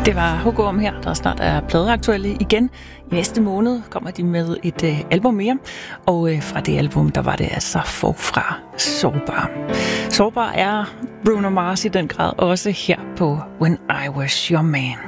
Det var H.G. her, der snart er pladeaktuelle igen. I næste måned kommer de med et album mere, og fra det album, der var det altså forfra Sårbar. Sårbar er Bruno Mars i den grad også her på When I Was Your Man.